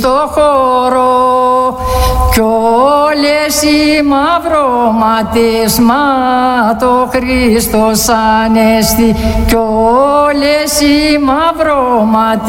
Στο χώρο κι όλες οι μαυρωματές, μα το Χριστός Ανέστη κι όλες οι μαυρωματές.